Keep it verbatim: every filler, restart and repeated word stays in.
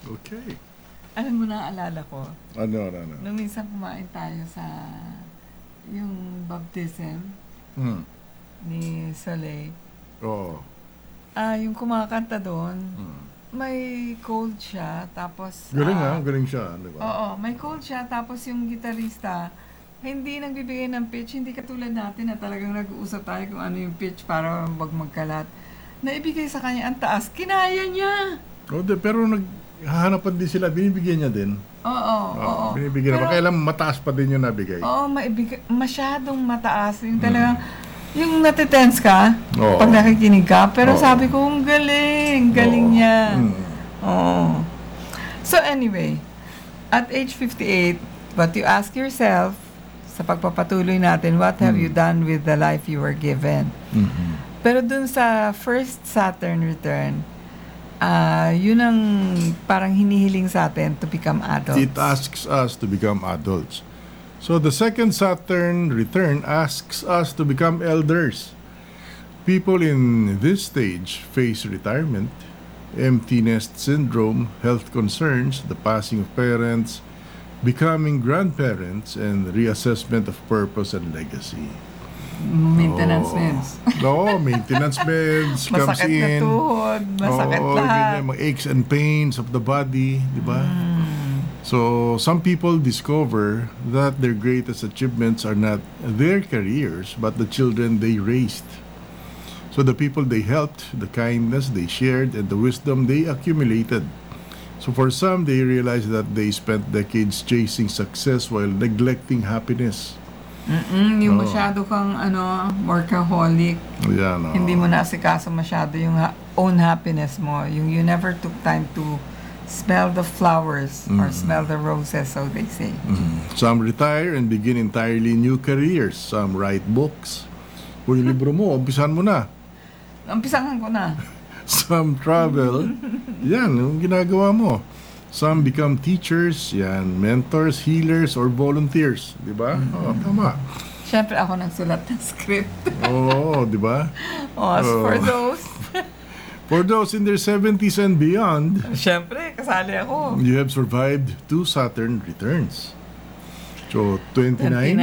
Okay. Alam mo na, alala ko, Ano, ano, ano? nung minsan kumain tayo sa yung baptism Hmm. ni Soleil, Oo. ah yung kumakanta doon, Hmm. may cold siya, tapos... Galing ah, ah, galing siya, di ba? Oo, may cold siya, tapos yung gitarista, hindi nagbibigay ng pitch, hindi katulad natin na talagang nag-uusap tayo kung ano yung pitch para wag magkalat. Naibigay sa kanya ang taas, kinaya niya! O, de, pero naghahanapan din sila, binibigyan niya din. Oo, oo. Binibigyan Pero- naman. Kailan mataas pa din yung nabigay. Oo, maibigay, masyadong mataas. Yung talagang, yung natitense ka, Oo. pag nakikinig ka, pero Oo. sabi ko, ang galing, galing Oo. niya. Mm. Oo. So anyway, at age fifty-eight, but you ask yourself, sa pagpapatuloy natin, what have you Mm. done with the life you were given? Mhm. Pero dun sa first Saturn return, ah yun ang parang hinihiling sa atin to become adults. It asks us to become adults. So the second Saturn return asks us to become elders. People in this stage face retirement, empty nest syndrome, health concerns, the passing of parents, becoming grandparents, and reassessment of purpose and legacy. Maintenance Oo. meds. Oo, maintenance meds comes Masakit na in. tuhod, masakit Oo, lahat. ganyan, mga aches and pains of the body, di ba? So, some people discover that their greatest achievements are not their careers, but the children they raised. So, the people they helped, the kindness they shared, and the wisdom they accumulated. So, for some, they realize that they spent decades chasing success while neglecting happiness. Mm-mm, yung Oo. masyado kang ano, workaholic. Yan, oh. Hindi mo naasikaso masyado yung ha- own happiness mo. Yung you never took time to smell the flowers or Mm. smell the roses, so they say. Mhm. Some retire and begin entirely new careers. Some write books. Kung yung libro mo, umpisan mo na. Umpisahan ko na. Some travel. Yan, yung ginagawa mo. Some become teachers, yan, mentors, healers, or volunteers. Di ba? Oo, tama. Siyempre ako nagsulat ng script. Oo, di ba? Oh, as for Oo. those, For those in their seventies and beyond, siyempre, kasali ako. you have survived two Saturn returns. So, twenty-nine